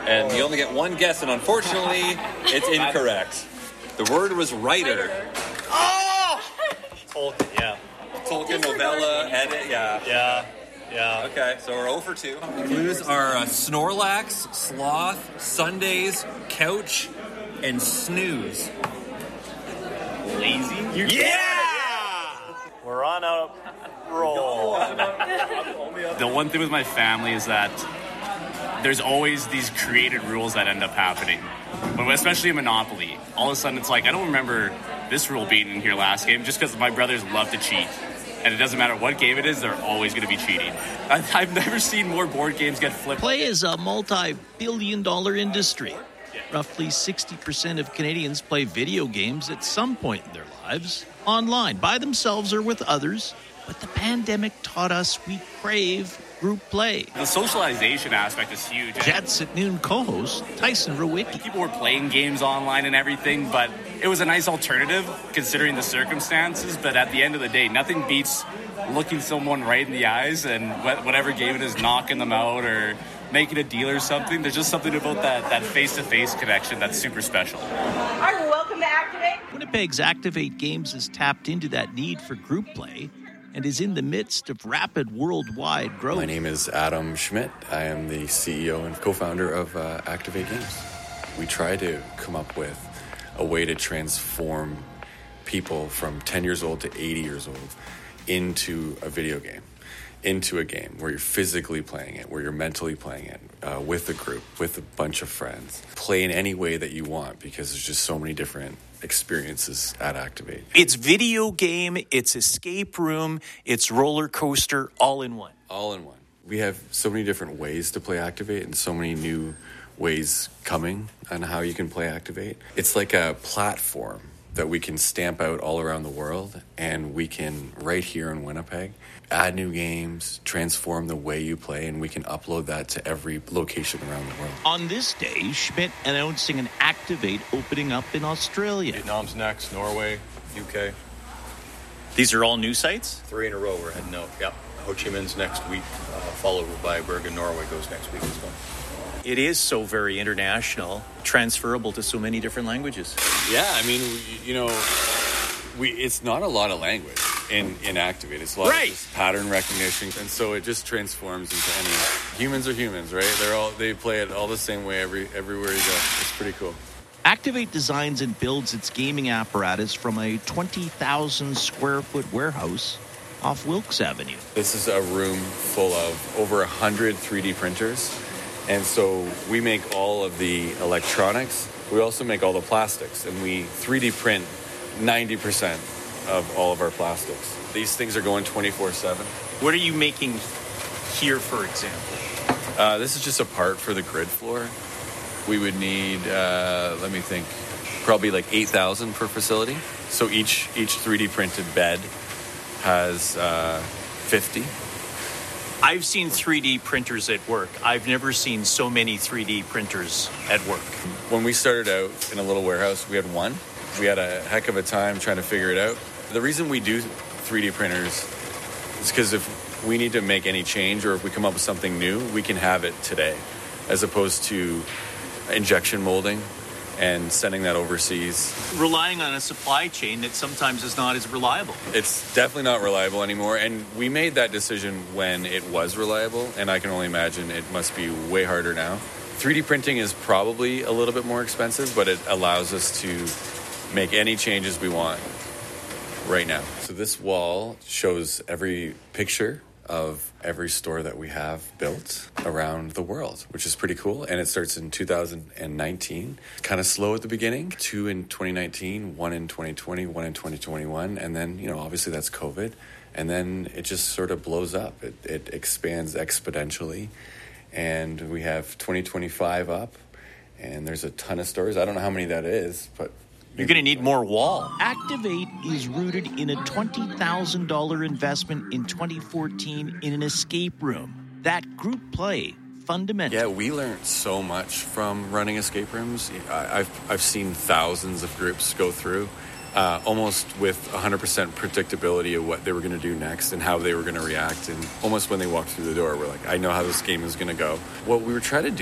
And you only get one guess, and unfortunately, it's incorrect. The word was writer. Oh! Tolkien, yeah. Tolkien, novella, edit, Yeah. Okay, so we're 0 for 2. Clues are Snorlax, Sloth, Sundays, Couch, and Snooze. Lazy? Yeah! We're on a roll. The one thing with my family is that there's always these created rules that end up happening. But especially in Monopoly, all of a sudden it's like, I don't remember this rule being in here last game, just because my brothers love to cheat. And it doesn't matter what game it is, they're always going to be cheating. I've never seen more board games get flipped. Play is a multi-billion-dollar industry. Roughly 60% of Canadians play video games at some point in their lives, online, by themselves or with others. But the pandemic taught us we crave group play. The socialization aspect is huge. Jets at Noon co-host Tyson Rowicki. People were playing games online and everything, but it was a nice alternative considering the circumstances. But at the end of the day, nothing beats looking someone right in the eyes and whatever game it is, knocking them out or making a deal or something. There's just something about that face-to-face connection that's super special. All right, well, welcome to Activate. Winnipeg's Activate Games has tapped into that need for group play and is in the midst of rapid worldwide growth. My name is Adam Schmidt. I am the CEO and co-founder of Activate Games. We try to come up with a way to transform people from 10 years old to 80 years old into a video game, into a game where you're physically playing it, where you're mentally playing it, with a group, with a bunch of friends. Play in any way that you want because there's just so many different experiences at Activate. It's video game, it's escape room, it's roller coaster, all in one. All in one. We have so many different ways to play Activate and so many new ways coming on how you can play Activate. It's like a platform that we can stamp out all around the world, and we can, right here in Winnipeg, add new games, transform the way you play, and we can upload that to every location around the world. On this day, Schmidt announcing an Activate opening up in Australia. Vietnam's next, Norway, UK. These are all new sites? 3 in a row we're heading out. Yep. Ho Chi Minh's next week, followed by Bergen, Norway goes next week as well. It is so very international, transferable to so many different languages. Yeah, I mean, it's not a lot of language in Activate. It's a lot of just pattern recognition, and so it just transforms into any. Humans are humans, right? They play it all the same way everywhere you go. It's pretty cool. Activate designs and builds its gaming apparatus from a 20,000 square foot warehouse off Wilkes Avenue. This is a room full of over 100 3D printers. And so we make all of the electronics. We also make all the plastics, and we 3D print 90% of all of our plastics. These things are going 24/7. What are you making here, for example? This is just a part for the grid floor. We would need, let me think, probably like 8,000 per facility. So each 3D printed bed has 50. I've seen 3D printers at work. I've never seen so many 3D printers at work. When we started out in a little warehouse, we had one. We had a heck of a time trying to figure it out. The reason we do 3D printers is because if we need to make any change or if we come up with something new, we can have it today, as opposed to injection molding and sending that overseas. Relying on a supply chain that sometimes is not as reliable. It's definitely not reliable anymore, and we made that decision when it was reliable, and I can only imagine it must be way harder now. 3D printing is probably a little bit more expensive, but it allows us to make any changes we want right now. So this wall shows every picture of every store that we have built around the world, which is pretty cool. And it starts in 2019. Kind of slow at the beginning. 2 in 2019, 1 in 2020, 1 in 2021. And then, obviously that's COVID. And then it just sort of blows up. It expands exponentially. And we have 2025 up. And there's a ton of stores. I don't know how many that is, but you're going to need more wall. Activate is rooted in a $20,000 investment in 2014 in an escape room. That group play, fundamental. Yeah, we learned so much from running escape rooms. I've seen thousands of groups go through, almost with 100% predictability of what they were going to do next and how they were going to react. And almost when they walked through the door, we're like, I know how this game is going to go. What we were trying to do